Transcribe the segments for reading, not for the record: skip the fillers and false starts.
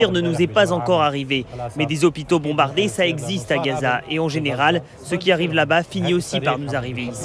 ne nous est pas encore arrivé. Mais des hôpitaux bombardés, ça existe à Gaza. Et en général, ce qui arrive là-bas finit aussi par nous arriver ici.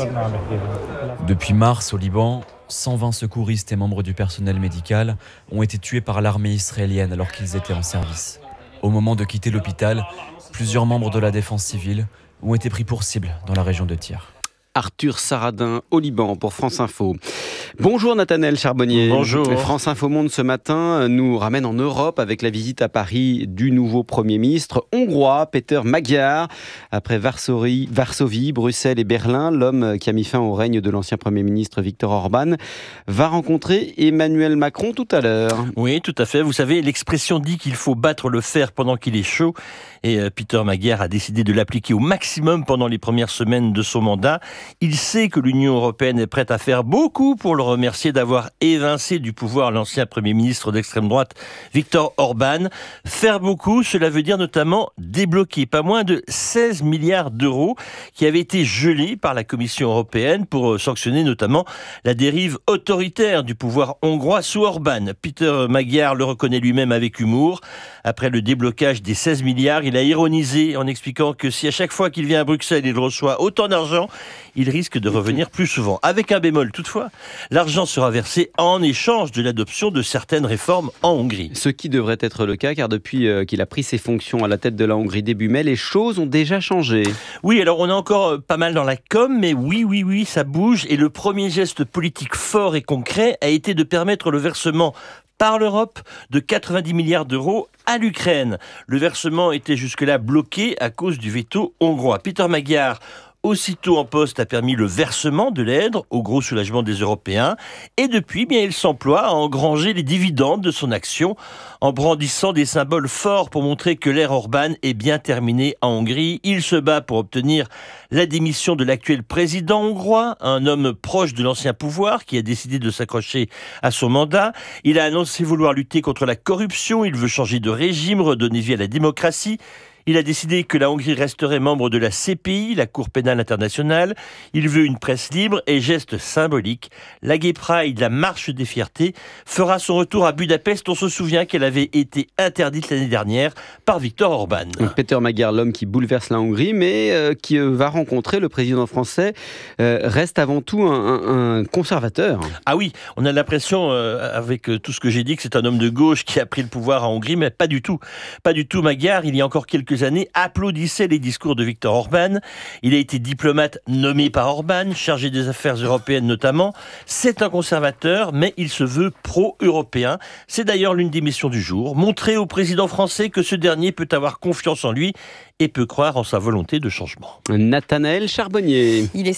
Depuis mars, au Liban, 120 secouristes et membres du personnel médical ont été tués par l'armée israélienne alors qu'ils étaient en service. Au moment de quitter l'hôpital, plusieurs membres de la défense civile ont été pris pour cible dans la région de Tyr. Arthur Saradin au Liban pour France Info. Bonjour Nathanaël Charbonnier. Bonjour. France Info Monde ce matin nous ramène en Europe avec la visite à Paris du nouveau Premier ministre hongrois, Péter Magyar. Après Varsovie, Bruxelles et Berlin, l'homme qui a mis fin au règne de l'ancien Premier ministre Viktor Orban va rencontrer Emmanuel Macron tout à l'heure. Oui, tout à fait. Vous savez, l'expression dit qu'il faut battre le fer pendant qu'il est chaud. Et Péter Magyar a décidé de l'appliquer au maximum pendant les premières semaines de son mandat. Il sait que l'Union européenne est prête à faire beaucoup pour le remercier d'avoir évincé du pouvoir l'ancien Premier ministre d'extrême droite, Viktor Orban. Faire beaucoup, cela veut dire notamment débloquer pas moins de 16 milliards d'euros qui avaient été gelés par la Commission européenne pour sanctionner notamment la dérive autoritaire du pouvoir hongrois sous Orban. Péter Magyar le reconnaît lui-même avec humour. Après le déblocage des 16 milliards, il a ironisé en expliquant que si à chaque fois qu'il vient à Bruxelles, il reçoit autant d'argent, il risque de revenir plus souvent. Avec un bémol toutefois, l'argent sera versé en échange de l'adoption de certaines réformes en Hongrie. Ce qui devrait être le cas, car depuis qu'il a pris ses fonctions à la tête de la Hongrie début mai, les choses ont déjà changé. Oui, alors on est encore pas mal dans la com, mais oui, ça bouge. Et le premier geste politique fort et concret a été de permettre le versement par l'Europe de 90 milliards d'euros à l'Ukraine. Le versement était jusque-là bloqué à cause du veto hongrois. Péter Magyar, aussitôt en poste, a permis le versement de l'aide au gros soulagement des Européens. Et depuis, il s'emploie à engranger les dividendes de son action en brandissant des symboles forts pour montrer que l'ère Orban est bien terminée en Hongrie. Il se bat pour obtenir la démission de l'actuel président hongrois, un homme proche de l'ancien pouvoir qui a décidé de s'accrocher à son mandat. Il a annoncé vouloir lutter contre la corruption. Il veut changer de régime, redonner vie à la démocratie. Il a décidé que la Hongrie resterait membre de la CPI, la Cour pénale internationale. Il veut une presse libre et geste symbolique. La Gay Pride, la marche des fiertés, fera son retour à Budapest. On se souvient qu'elle avait été interdite l'année dernière par Viktor Orban. Péter Magyar, l'homme qui bouleverse la Hongrie, mais qui va rencontrer le président français, reste avant tout un conservateur. Ah oui, on a l'impression, avec tout ce que j'ai dit, que c'est un homme de gauche qui a pris le pouvoir en Hongrie, mais pas du tout. Pas du tout. Magyar, il y a encore quelques années, applaudissait les discours de Viktor Orban. Il a été diplomate nommé par Orban, chargé des affaires européennes notamment. C'est un conservateur, mais il se veut pro-européen. C'est d'ailleurs l'une des missions du jour, montrer au président français que ce dernier peut avoir confiance en lui et peut croire en sa volonté de changement. Nathanaël Charbonnier. Il est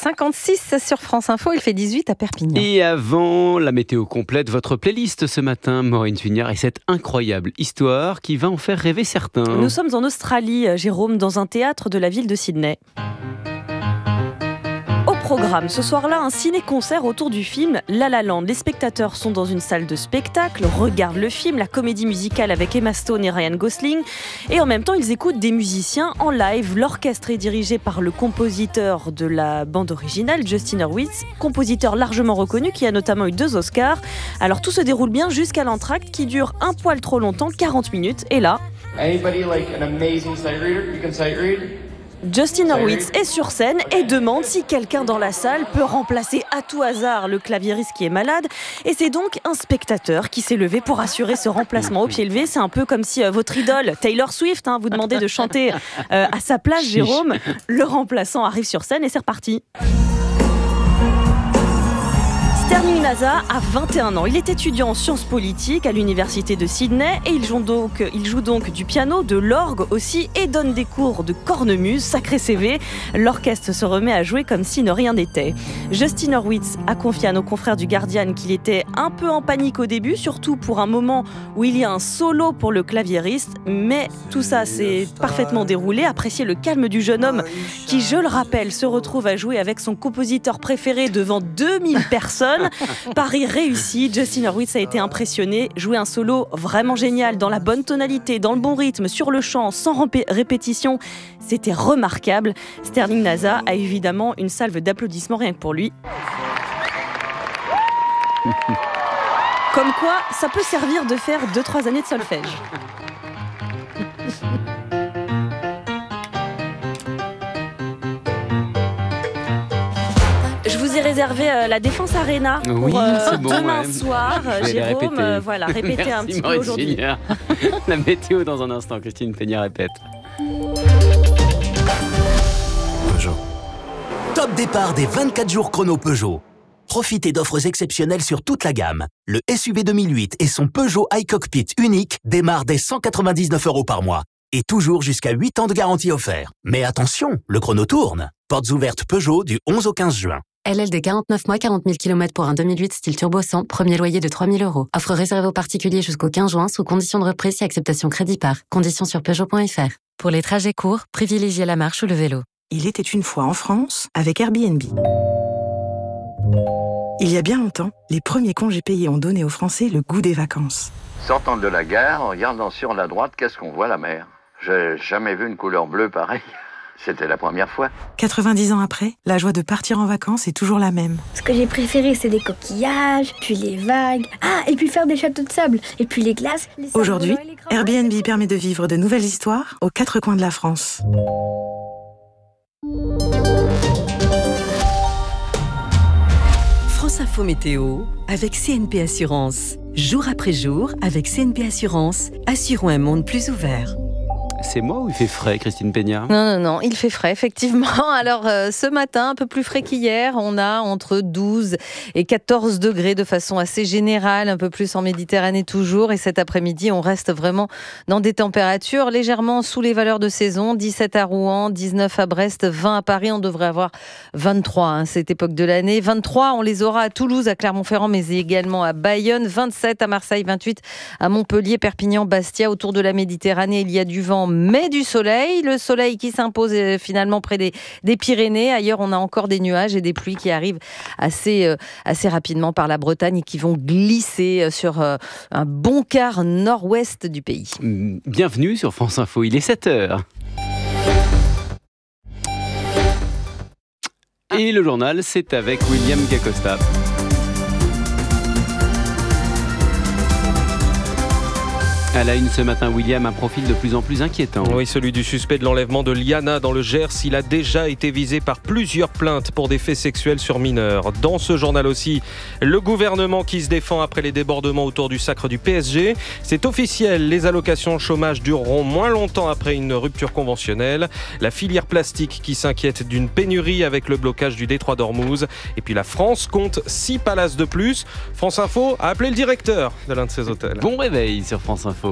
6h56 sur France Info, il fait 18 à Perpignan. Et avant la météo complète, votre playlist ce matin, Maureen Sugnard, et cette incroyable histoire qui va en faire rêver certains. Nous sommes en Australie, Jérôme, dans un théâtre de la ville de Sydney. Au programme, ce soir-là, un ciné-concert autour du film La La Land. Les spectateurs sont dans une salle de spectacle, regardent le film, la comédie musicale avec Emma Stone et Ryan Gosling, et en même temps, ils écoutent des musiciens en live. L'orchestre est dirigé par le compositeur de la bande originale, Justin Hurwitz, compositeur largement reconnu qui a notamment eu 2 Oscars. Alors tout se déroule bien jusqu'à l'entracte qui dure un poil trop longtemps, 40 minutes, et là... Anybody like an amazing sight reader? You can sight read? Justin Hurwitz est sur scène et demande si quelqu'un dans la salle peut remplacer à tout hasard le claviériste qui est malade. Et c'est donc un spectateur qui s'est levé pour assurer ce remplacement au pied levé. C'est un peu comme si votre idole, Taylor Swift, vous demandait de chanter à sa place, Jérôme. Le remplaçant arrive sur scène et c'est reparti. Sterling Nazar a 21 ans. Il est étudiant en sciences politiques à l'université de Sydney et il joue donc du piano, de l'orgue aussi et donne des cours de cornemuse. Sacré CV. L'orchestre se remet à jouer comme si ne rien n'était. Justin Hurwitz a confié à nos confrères du Guardian qu'il était un peu en panique au début, surtout pour un moment où il y a un solo pour le claviériste. Mais tout ça s'est parfaitement déroulé. Appréciez le calme du jeune homme qui, je le rappelle, se retrouve à jouer avec son compositeur préféré devant 2000 personnes. Pari réussi, Justin Hurwitz a été impressionné, jouer un solo vraiment génial, dans la bonne tonalité, dans le bon rythme, sur le chant, sans répétition, c'était remarquable. Sterling Nazar a évidemment une salve d'applaudissements rien que pour lui. Comme quoi, ça peut servir de faire 2-3 années de solfège. Je vous ai réservé la Défense Arena pour Oui, c'est bon, demain ouais. soir. Je vais les Jérôme, répéter. répétez un Merci, petit peu Maurice aujourd'hui. Gignac. La météo dans un instant, Christine Peña répète. Peugeot. Top départ des 24 jours chrono Peugeot. Profitez d'offres exceptionnelles sur toute la gamme. Le SUV 2008 et son Peugeot iCockpit unique démarrent dès 199 € par mois. Et toujours jusqu'à 8 ans de garantie offert. Mais attention, le chrono tourne. Portes ouvertes Peugeot du 11 au 15 juin. LLD 49 mois, 40 000 km pour un 2008 style turbo 100, premier loyer de 3 000 €. Offre réservée aux particuliers jusqu'au 15 juin sous condition de reprise et acceptation crédit par. Conditions sur Peugeot.fr. Pour les trajets courts, privilégiez la marche ou le vélo. Il était une fois en France avec Airbnb. Il y a bien longtemps, les premiers congés payés ont donné aux Français le goût des vacances. Sortant de la gare, en regardant sur la droite, qu'est-ce qu'on voit? La mer. J'ai jamais vu une couleur bleue pareille. C'était la première fois. 90 ans après, la joie de partir en vacances est toujours la même. Ce que j'ai préféré, c'est les coquillages, puis les vagues. Ah, et puis faire des châteaux de sable, et puis les glaces. Aujourd'hui, Airbnb permet de vivre de nouvelles histoires aux 4 coins de la France. France Info Météo avec CNP Assurance. Jour après jour, avec CNP Assurance, assurons un monde plus ouvert. C'est moi ou il fait frais, Christine Peña? Non, il fait frais, effectivement. Alors, ce matin, un peu plus frais qu'hier, on a entre 12 et 14 degrés de façon assez générale, un peu plus en Méditerranée toujours. Et cet après-midi, on reste vraiment dans des températures légèrement sous les valeurs de saison. 17 à Rouen, 19 à Brest, 20 à Paris. On devrait avoir 23 à cette époque de l'année. 23, on les aura à Toulouse, à Clermont-Ferrand, mais également à Bayonne. 27 à Marseille, 28 à Montpellier, Perpignan, Bastia. Autour de la Méditerranée, il y a du vent, mais du soleil. Le soleil qui s'impose finalement près des Pyrénées. Ailleurs, on a encore des nuages et des pluies qui arrivent assez rapidement par la Bretagne et qui vont glisser sur un bon quart nord-ouest du pays. Bienvenue sur France Info, il est 7h. Et le journal, c'est avec William Gacosta. À la une ce matin, William, un profil de plus en plus inquiétant. Oui, celui du suspect de l'enlèvement de Liana dans le Gers. Il a déjà été visé par plusieurs plaintes pour des faits sexuels sur mineurs. Dans ce journal aussi, le gouvernement qui se défend après les débordements autour du sacre du PSG. C'est officiel, les allocations chômage dureront moins longtemps après une rupture conventionnelle. La filière plastique qui s'inquiète d'une pénurie avec le blocage du détroit d'Ormuz. Et puis la France compte 6 palaces de plus. France Info a appelé le directeur de l'un de ces hôtels. Bon réveil sur France Info.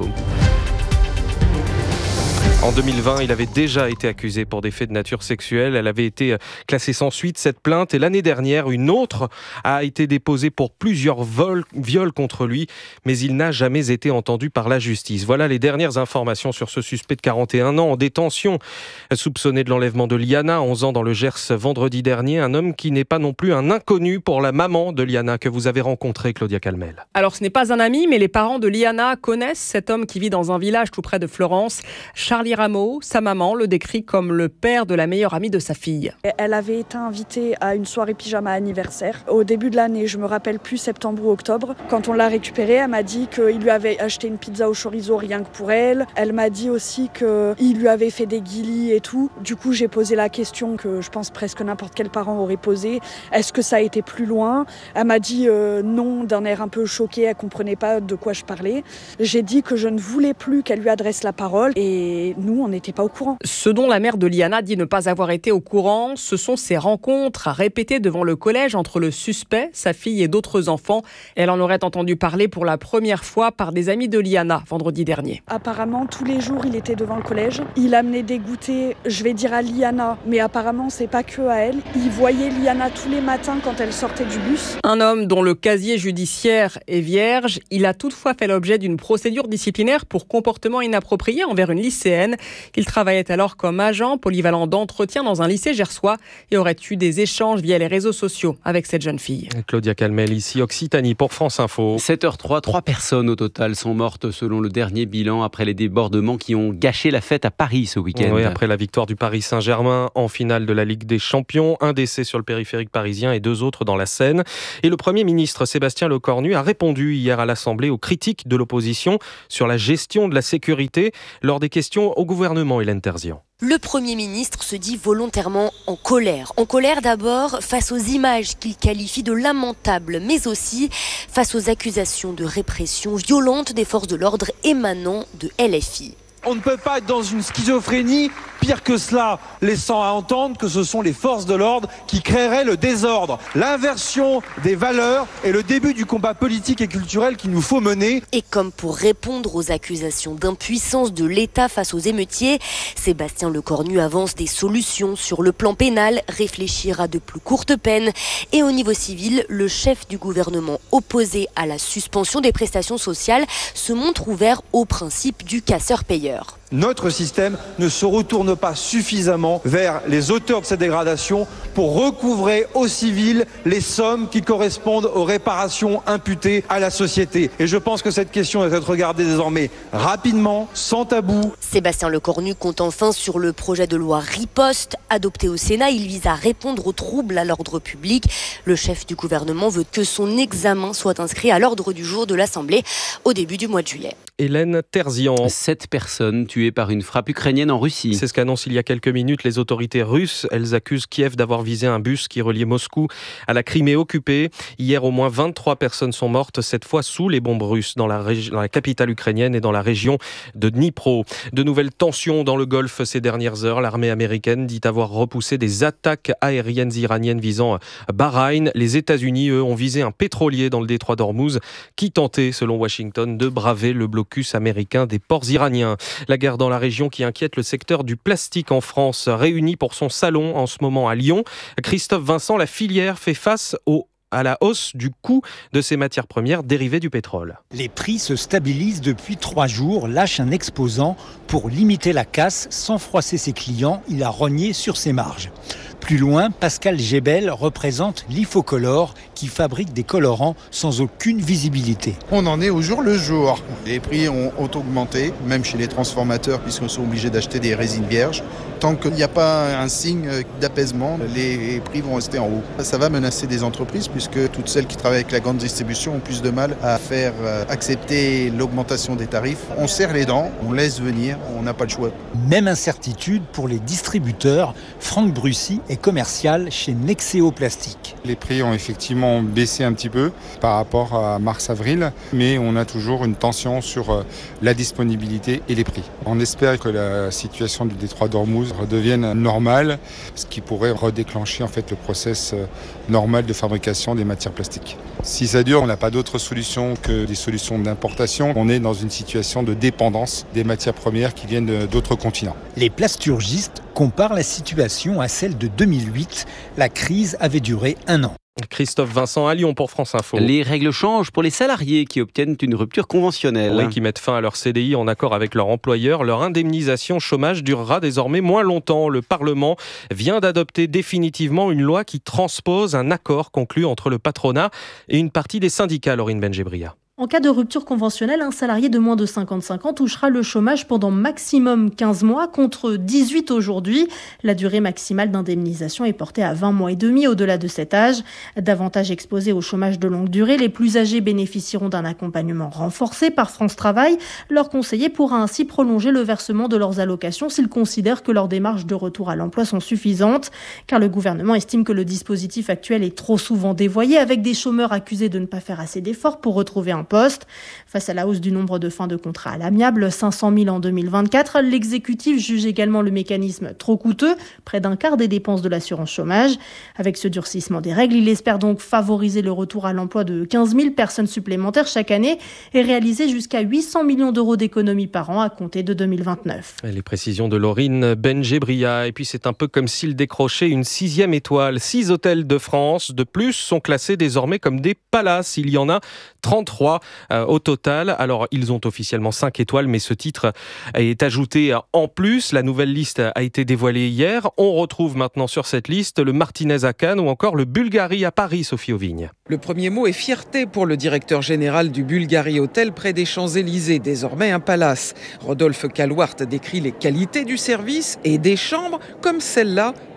En 2020, il avait déjà été accusé pour des faits de nature sexuelle. Elle avait été classée sans suite, cette plainte. Et l'année dernière, une autre a été déposée pour plusieurs viols contre lui. Mais il n'a jamais été entendu par la justice. Voilà les dernières informations sur ce suspect de 41 ans en détention. Soupçonné de l'enlèvement de Liana, 11 ans dans le Gers vendredi dernier. Un homme qui n'est pas non plus un inconnu pour la maman de Liana que vous avez rencontrée, Claudia Calmel. Alors ce n'est pas un ami, mais les parents de Liana connaissent cet homme qui vit dans un village tout près de Florence. Charlie Rameau, sa maman, le décrit comme le père de la meilleure amie de sa fille. Elle avait été invitée à une soirée pyjama anniversaire. Au début de l'année, je me rappelle plus, septembre ou octobre. Quand on l'a récupérée, elle m'a dit qu'il lui avait acheté une pizza au chorizo rien que pour elle. Elle m'a dit aussi qu'il lui avait fait des guilis et tout. Du coup, j'ai posé la question que je pense presque n'importe quel parent aurait posée. Est-ce que ça a été plus loin? Elle m'a dit non, d'un air un peu choqué, elle comprenait pas de quoi je parlais. J'ai dit que je ne voulais plus qu'elle lui adresse la parole et nous, on n'était pas au courant. Ce dont la mère de Liana dit ne pas avoir été au courant, ce sont ces rencontres répétées devant le collège entre le suspect, sa fille et d'autres enfants. Elle en aurait entendu parler pour la première fois par des amis de Liana vendredi dernier. Apparemment, tous les jours, il était devant le collège. Il amenait des goûters, je vais dire à Liana, mais apparemment, c'est pas que à elle. Il voyait Liana tous les matins quand elle sortait du bus. Un homme dont le casier judiciaire est vierge, il a toutefois fait l'objet d'une procédure disciplinaire pour comportement inapproprié envers une lycéenne. Il travaillait alors comme agent polyvalent d'entretien dans un lycée gersois et aurait eu des échanges via les réseaux sociaux avec cette jeune fille. Claudia Calmel, ici Occitanie pour France Info. 7h03, 3 personnes au total sont mortes selon le dernier bilan après les débordements qui ont gâché la fête à Paris ce week-end. Oui, après la victoire du Paris Saint-Germain en finale de la Ligue des Champions, un décès sur le périphérique parisien et 2 autres dans la Seine. Et le Premier ministre Sébastien Lecornu a répondu hier à l'Assemblée aux critiques de l'opposition sur la gestion de la sécurité lors des questions au gouvernement, Hélène Terzian. Le Premier ministre se dit volontairement en colère. En colère d'abord face aux images qu'il qualifie de lamentables, mais aussi face aux accusations de répression violente des forces de l'ordre émanant de LFI. On ne peut pas être dans une schizophrénie, pire que cela, laissant à entendre que ce sont les forces de l'ordre qui créeraient le désordre. L'inversion des valeurs est le début du combat politique et culturel qu'il nous faut mener. Et comme pour répondre aux accusations d'impuissance de l'État face aux émeutiers, Sébastien Lecornu avance des solutions sur le plan pénal, réfléchir à de plus courtes peines. Et au niveau civil, le chef du gouvernement opposé à la suspension des prestations sociales se montre ouvert au principe du casseur-payeur. Notre système ne se retourne pas suffisamment vers les auteurs de ces dégradations pour recouvrer aux civils les sommes qui correspondent aux réparations imputées à la société. Et je pense que cette question doit être regardée désormais rapidement, sans tabou. Sébastien Lecornu compte enfin sur le projet de loi Riposte. Adopté au Sénat, il vise à répondre aux troubles à l'ordre public. Le chef du gouvernement veut que son examen soit inscrit à l'ordre du jour de l'Assemblée au début du mois de juillet. Hélène Terzian. 7 personnes tuées par une frappe ukrainienne en Russie. C'est ce qu'annoncent il y a quelques minutes les autorités russes. Elles accusent Kiev d'avoir visé un bus qui reliait Moscou à la Crimée occupée. Hier, au moins 23 personnes sont mortes, cette fois sous les bombes russes, dans la capitale ukrainienne et dans la région de Dnipro. De nouvelles tensions dans le Golfe ces dernières heures. L'armée américaine dit avoir repoussé des attaques aériennes iraniennes visant Bahreïn. Les États-Unis, eux, ont visé un pétrolier dans le détroit d'Ormuz qui tentait, selon Washington, de braver le blocus américain des ports iraniens. La guerre dans la région qui inquiète le secteur du plastique en France, réuni pour son salon en ce moment à Lyon. Christophe Vincent, la filière fait face à la hausse du coût de ces matières premières dérivées du pétrole. Les prix se stabilisent depuis 3 jours, lâche un exposant pour limiter la casse sans froisser ses clients. Il a rogné sur ses marges. Plus loin, Pascal Gébel représente l'Ifocolor qui fabrique des colorants sans aucune visibilité. On en est au jour le jour. Les prix ont augmenté, même chez les transformateurs, puisqu'ils sont obligés d'acheter des résines vierges. Tant qu'il n'y a pas un signe d'apaisement, les prix vont rester en haut. Ça va menacer des entreprises, puisque toutes celles qui travaillent avec la grande distribution ont plus de mal à faire accepter l'augmentation des tarifs. On serre les dents, on laisse venir, on n'a pas le choix. Même incertitude pour les distributeurs. Franck Brussy est commercial chez Nexeo Plastique. Les prix ont effectivement baissé un petit peu par rapport à mars-avril, mais on a toujours une tension sur la disponibilité et les prix. On espère que la situation du détroit d'Ormuz redevienne normale, ce qui pourrait redéclencher en fait le process normal de fabrication des matières plastiques. Si ça dure, on n'a pas d'autre solution que des solutions d'importation. On est dans une situation de dépendance des matières premières qui viennent d'autres continents. Les plasturgistes comparent la situation à celle de 2008. La crise avait duré 1 an. Christophe Vincent à Lyon pour France Info. Les règles changent pour les salariés qui obtiennent une rupture conventionnelle. Oui, qui mettent fin à leur CDI en accord avec leur employeur. Leur indemnisation chômage durera désormais moins longtemps. Le Parlement vient d'adopter définitivement une loi qui transpose un accord conclu entre le patronat et une partie des syndicats, Laurine Benjebria. En cas de rupture conventionnelle, un salarié de moins de 55 ans touchera le chômage pendant maximum 15 mois contre 18 aujourd'hui. La durée maximale d'indemnisation est portée à 20 mois et demi au-delà de cet âge. Davantage exposés au chômage de longue durée, les plus âgés bénéficieront d'un accompagnement renforcé par France Travail. Leur conseiller pourra ainsi prolonger le versement de leurs allocations s'ils considèrent que leurs démarches de retour à l'emploi sont suffisantes. Car le gouvernement estime que le dispositif actuel est trop souvent dévoyé, avec des chômeurs accusés de ne pas faire assez d'efforts pour retrouver un poste. Face à la hausse du nombre de fins de contrat à l'amiable, 500 000 en 2024, l'exécutif juge également le mécanisme trop coûteux, près d'un quart des dépenses de l'assurance chômage. Avec ce durcissement des règles, il espère donc favoriser le retour à l'emploi de 15 000 personnes supplémentaires chaque année et réaliser jusqu'à 800 millions d'euros d'économies par an à compter de 2029. Et les précisions de Laurine Benjebria. Et puis c'est un peu comme s'il décrochait une 6e étoile. 6 hôtels de France de plus sont classés désormais comme des palaces. Il y en a 33 au total. Alors, ils ont officiellement 5 étoiles, mais ce titre est ajouté en plus. La nouvelle liste a été dévoilée hier. On retrouve maintenant sur cette liste le Martinez à Cannes ou encore le Bulgari à Paris, Sophie Auvigne. Le premier mot est fierté pour le directeur général du Bulgari Hotel près des Champs-Élysées, désormais un palace. Rodolphe Calouart décrit les qualités du service et des chambres comme celle-là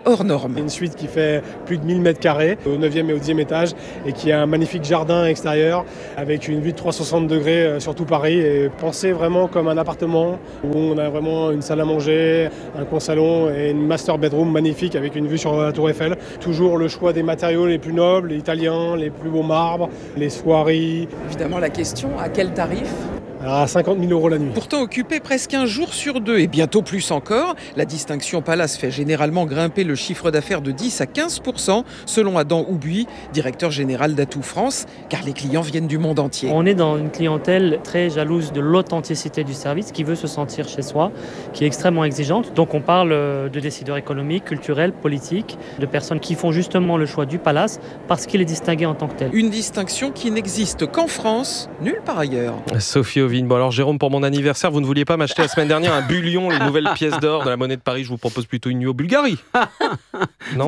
hors norme. Une suite qui fait plus de 1000 mètres carrés au 9e et au 10e étage et qui a un magnifique jardin extérieur avec une vue de 360 degrés sur tout Paris et pensé vraiment comme un appartement où on a vraiment une salle à manger, un coin salon et une master bedroom magnifique avec une vue sur la Tour Eiffel. Toujours le choix des matériaux les plus nobles, les italiens, les plus beaux marbres, les soieries. Évidemment la question, à quel tarif ? À 50 000 € la nuit. Pourtant occupé presque un jour sur 2 et bientôt plus encore, la distinction Palace fait généralement grimper le chiffre d'affaires de 10 à 15% selon Adam Houbuy, directeur général d'Atout France, car les clients viennent du monde entier. On est dans une clientèle très jalouse de l'authenticité du service, qui veut se sentir chez soi, qui est extrêmement exigeante. Donc on parle de décideurs économiques, culturels, politiques, de personnes qui font justement le choix du Palace parce qu'il est distingué en tant que tel. Une distinction qui n'existe qu'en France, nulle part ailleurs. Sophie Ovine. Bon alors Jérôme, pour mon anniversaire, vous ne vouliez pas m'acheter la semaine dernière un bullion, les nouvelles pièces d'or de la monnaie de Paris. Je vous propose plutôt une nuit au Bulgarie. Non ?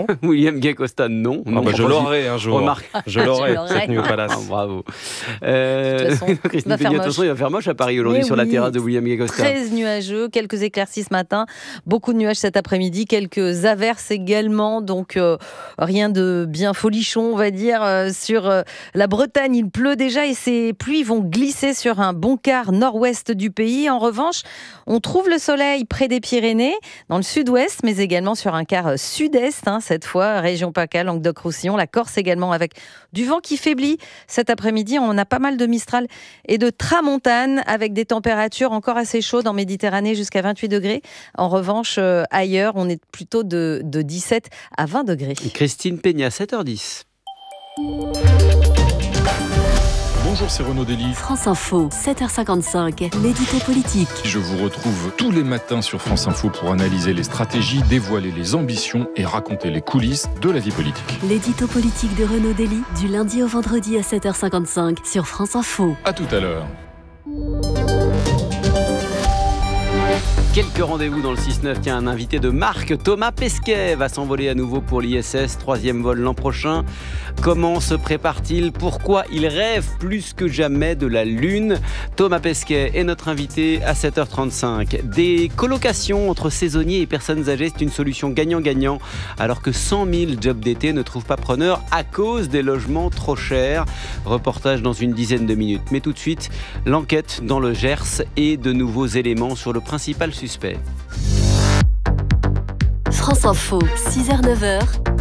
William Gay-Costa, non. Je l'aurai un jour. Je l'aurai cette nuit au Palace. Bravo. Christine Peña, de toute façon, il va faire moche à Paris aujourd'hui sur la terrasse de William Gay-Costa. Très nuageux, quelques éclaircies ce matin, beaucoup de nuages cet après-midi, quelques averses également, donc rien de bien folichon, on va dire. Sur la Bretagne, il pleut déjà et ces pluies vont glisser sur un bon quart nord-ouest du pays. En revanche, on trouve le soleil près des Pyrénées, dans le sud-ouest, mais également sur un quart sud-est, cette fois, région PACA, Languedoc-Roussillon, la Corse également, avec du vent qui faiblit. Cet après-midi, on a pas mal de Mistral et de Tramontane, avec des températures encore assez chaudes en Méditerranée, jusqu'à 28 degrés. En revanche, ailleurs, on est plutôt de 17 à 20 degrés. Christine Peña, 7h10. Bonjour, c'est Renaud Dely. France Info, 7h55, l'édito politique. Je vous retrouve tous les matins sur France Info pour analyser les stratégies, dévoiler les ambitions et raconter les coulisses de la vie politique. L'édito politique de Renaud Dely, du lundi au vendredi à 7h55 sur France Info. À tout à l'heure. Quelques rendez-vous dans le 6-9. Tiens, un invité de marque, Thomas Pesquet, va s'envoler à nouveau pour l'ISS, 3e vol l'an prochain. Comment se prépare-t-il ? Pourquoi il rêve plus que jamais de la Lune ? Thomas Pesquet est notre invité à 7h35. Des colocations entre saisonniers et personnes âgées, c'est une solution gagnant-gagnant, alors que 100 000 jobs d'été ne trouvent pas preneur à cause des logements trop chers. Reportage dans une dizaine de minutes. Mais tout de suite, l'enquête dans le Gers et de nouveaux éléments sur le principal suspect. France Info, 6h-9h,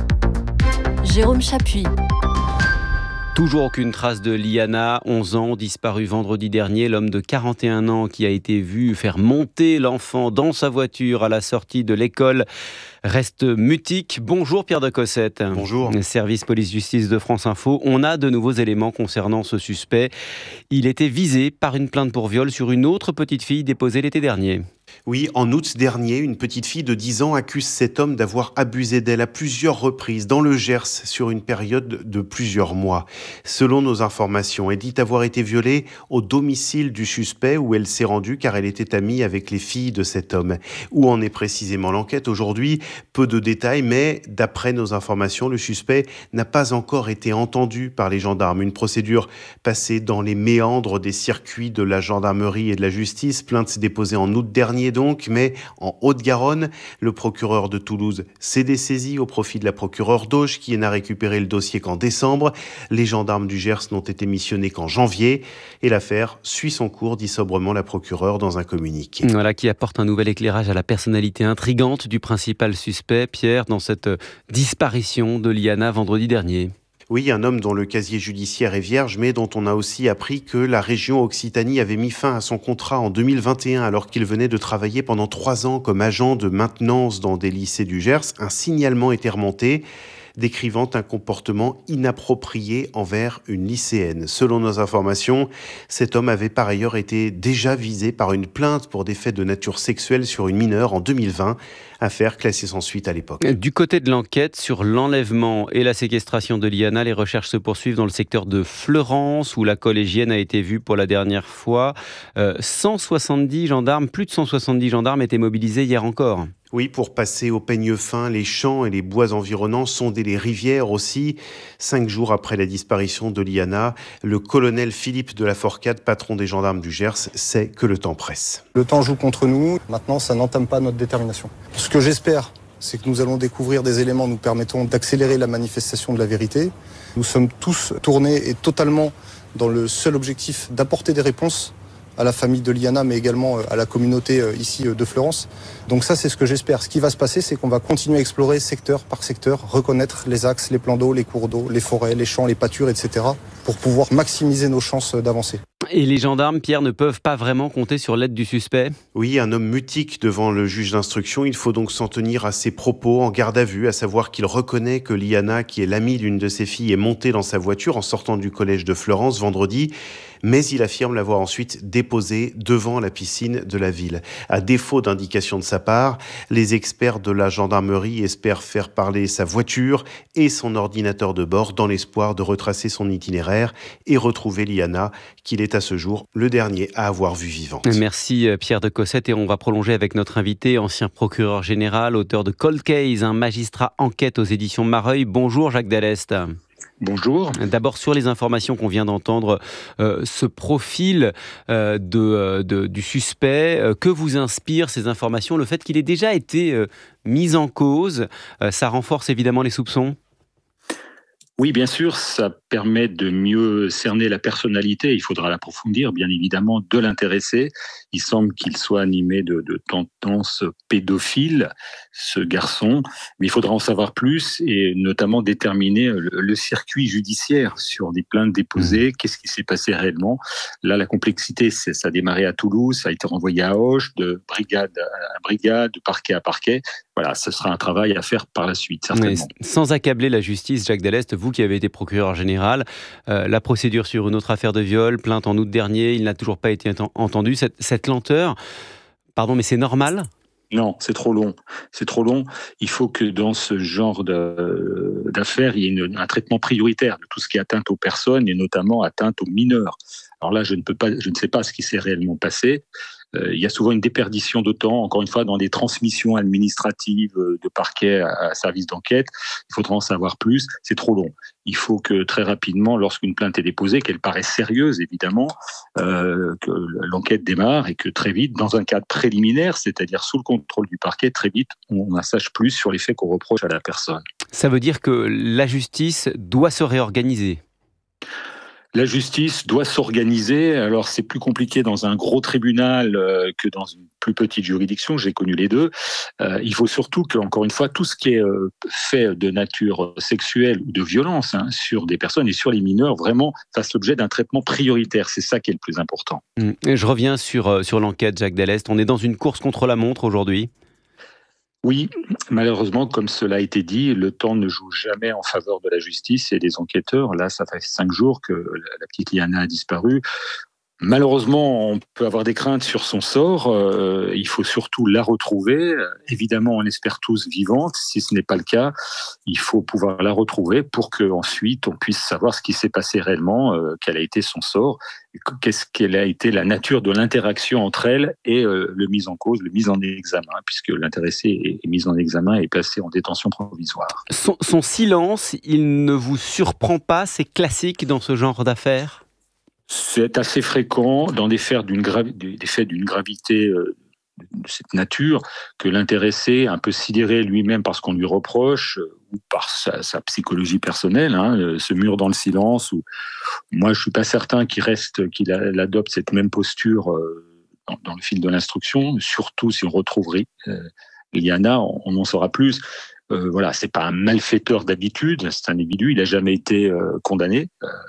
Jérôme Chapuis. Toujours aucune trace de Liana, 11 ans, disparu vendredi dernier. L'homme de 41 ans qui a été vu faire monter l'enfant dans sa voiture à la sortie de l'école reste mutique. Bonjour Pierre de Cossette. Bonjour. Service police-justice de France Info. On a de nouveaux éléments concernant ce suspect. Il était visé par une plainte pour viol sur une autre petite fille déposée l'été dernier. Oui, en août dernier, une petite fille de 10 ans accuse cet homme d'avoir abusé d'elle à plusieurs reprises dans le Gers sur une période de plusieurs mois. Selon nos informations, elle dit avoir été violée au domicile du suspect où elle s'est rendue car elle était amie avec les filles de cet homme. Où en est précisément l'enquête aujourd'hui ? Peu de détails, mais d'après nos informations, le suspect n'a pas encore été entendu par les gendarmes. Une procédure passée dans les méandres des circuits de la gendarmerie et de la justice. Plainte déposée en août dernier donc, mais en Haute-Garonne, le procureur de Toulouse s'est dessaisi au profit de la procureure d'Auch qui n'a récupéré le dossier qu'en décembre. Les gendarmes du Gers n'ont été missionnés qu'en janvier et l'affaire suit son cours, dit sobrement la procureure dans un communiqué. Voilà qui apporte un nouvel éclairage à la personnalité intrigante du principal suspect, Pierre, dans cette disparition de Liana vendredi dernier. Oui, un homme dont le casier judiciaire est vierge, mais dont on a aussi appris que la région Occitanie avait mis fin à son contrat en 2021 alors qu'il venait de travailler pendant 3 ans comme agent de maintenance dans des lycées du Gers. Un signalement était remonté, décrivant un comportement inapproprié envers une lycéenne. Selon nos informations, cet homme avait par ailleurs été déjà visé par une plainte pour des faits de nature sexuelle sur une mineure en 2020, affaire classée sans suite à l'époque. Du côté de l'enquête sur l'enlèvement et la séquestration de Liana, les recherches se poursuivent dans le secteur de Fleurance, où la collégienne a été vue pour la dernière fois. 170 gendarmes, plus de 170 gendarmes étaient mobilisés hier encore. Oui, pour passer au peigne fin, les champs et les bois environnants, sonder les rivières aussi. 5 jours après la disparition de Liana, le colonel Philippe de la Forcade, patron des gendarmes du Gers, sait que le temps presse. Le temps joue contre nous. Maintenant, ça n'entame pas notre détermination. Ce que j'espère, c'est que nous allons découvrir des éléments nous permettant d'accélérer la manifestation de la vérité. Nous sommes tous tournés et totalement dans le seul objectif d'apporter des réponses à la famille de Liana, mais également à la communauté ici de Fleurance. Donc ça, c'est ce que j'espère. Ce qui va se passer, c'est qu'on va continuer à explorer secteur par secteur, reconnaître les axes, les plans d'eau, les cours d'eau, les forêts, les champs, les pâtures, etc., pour pouvoir maximiser nos chances d'avancer. Et les gendarmes, Pierre, ne peuvent pas vraiment compter sur l'aide du suspect ? Oui, un homme mutique devant le juge d'instruction. Il faut donc s'en tenir à ses propos en garde à vue, à savoir qu'il reconnaît que Liana, qui est l'amie d'une de ses filles, est montée dans sa voiture en sortant du collège de Fleurance vendredi, mais il affirme l'avoir ensuite déposée devant la piscine de la ville. À défaut d'indication de sa part, les experts de la gendarmerie espèrent faire parler sa voiture et son ordinateur de bord dans l'espoir de retracer son itinéraire et retrouver Liana, qu'il est à ce jour le dernier à avoir vue vivante. Merci Pierre de Cossette, et on va prolonger avec notre invité, ancien procureur général, auteur de Cold Case, un magistrat enquête aux éditions Mareuil. Bonjour Jacques Dallest. Bonjour. D'abord sur les informations qu'on vient d'entendre, ce profil du suspect, que vous inspirent ces informations ? Le fait qu'il ait déjà été mis en cause, ça renforce évidemment les soupçons ? Oui, bien sûr, ça permet de mieux cerner la personnalité. Il faudra l'approfondir, bien évidemment, de l'intéressé. Il semble qu'il soit animé de tendances pédophiles, ce garçon. Mais il faudra en savoir plus et notamment déterminer le circuit judiciaire sur des plaintes déposées. Qu'est-ce qui s'est passé réellement ? Là, la complexité, ça a démarré à Toulouse, ça a été renvoyé à Auch, de brigade à brigade, de parquet à parquet. Voilà, ce sera un travail à faire par la suite, certainement. Mais sans accabler la justice, Jacques Dallest, vous qui avez été procureur général, la procédure sur une autre affaire de viol, plainte en août dernier, il n'a toujours pas été entendu. Cette lenteur, pardon, mais c'est normal ? Non, c'est trop long. C'est trop long. Il faut que dans ce genre d'affaires, il y ait un traitement prioritaire de tout ce qui est atteinte aux personnes et notamment atteinte aux mineurs. Alors là, je ne sais pas ce qui s'est réellement passé. Il y a souvent une déperdition de temps, encore une fois, dans des transmissions administratives de parquet à service d'enquête. Il faudra en savoir plus. C'est trop long. Il faut que très rapidement, lorsqu'une plainte est déposée, qu'elle paraisse sérieuse, évidemment, que l'enquête démarre et que très vite, dans un cadre préliminaire, c'est-à-dire sous le contrôle du parquet, très vite, on en sache plus sur les faits qu'on reproche à la personne. Ça veut dire que la justice doit se réorganiser ? La justice doit s'organiser. Alors, c'est plus compliqué dans un gros tribunal que dans une plus petite juridiction. J'ai connu les deux. Il faut surtout que, encore une fois, tout ce qui est fait de nature sexuelle ou de violence sur des personnes et sur les mineurs, vraiment fasse l'objet d'un traitement prioritaire. C'est ça qui est le plus important. Et je reviens sur l'enquête, Jacques Dallest. On est dans une course contre la montre aujourd'hui ? Oui, malheureusement, comme cela a été dit, le temps ne joue jamais en faveur de la justice et des enquêteurs. Là, ça fait 5 jours que la petite Liana a disparu. Malheureusement, on peut avoir des craintes sur son sort. Il faut surtout la retrouver. Évidemment, on espère tous vivante. Si ce n'est pas le cas, il faut pouvoir la retrouver pour qu'ensuite on puisse savoir ce qui s'est passé réellement, quel a été son sort, quelle a été la nature de l'interaction entre elle et le mis en cause, le mis en examen, puisque l'intéressé est mis en examen et placé en détention provisoire. Son silence, il ne vous surprend pas ? C'est classique dans ce genre d'affaires ? C'est assez fréquent dans des faits d'une gravité de cette nature que l'intéressé, un peu sidéré lui-même par ce qu'on lui reproche ou par sa psychologie personnelle, se mure dans le silence. Ou moi, je suis pas certain qu'il adopte cette même posture dans le fil de l'instruction. Surtout si on retrouve Liana, on en saura plus. Voilà, c'est pas un malfaiteur d'habitude, c'est un individu. Il a jamais été condamné.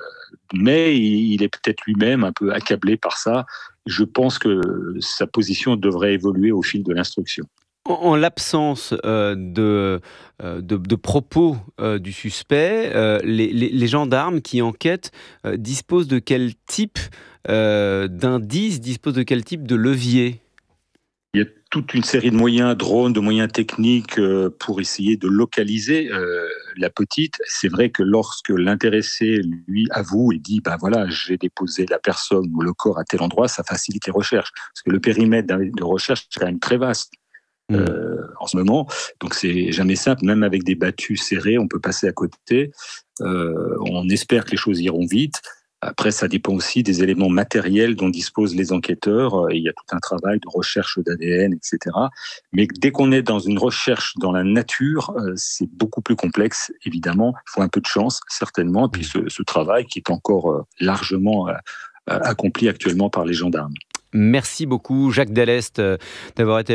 Mais il est peut-être lui-même un peu accablé par ça. Je pense que sa position devrait évoluer au fil de l'instruction. En l'absence de propos du suspect, les gendarmes qui enquêtent disposent de quel type d'indices, disposent de quel type de levier ? Il y a toute une série de moyens, drones, de moyens techniques pour essayer de localiser la petite. C'est vrai que lorsque l'intéressé lui avoue et dit voilà, j'ai déposé la personne ou le corps à tel endroit, ça facilite les recherches. Parce que le périmètre de recherche est quand même très vaste en ce moment. Donc c'est jamais simple, même avec des battues serrées, on peut passer à côté. On espère que les choses iront vite. Après, ça dépend aussi des éléments matériels dont disposent les enquêteurs. Il y a tout un travail de recherche d'ADN, etc. Mais dès qu'on est dans une recherche dans la nature, c'est beaucoup plus complexe, évidemment. Il faut un peu de chance, certainement. Et puis ce travail qui est encore largement accompli actuellement par les gendarmes. Merci beaucoup, Jacques Delleste, d'avoir été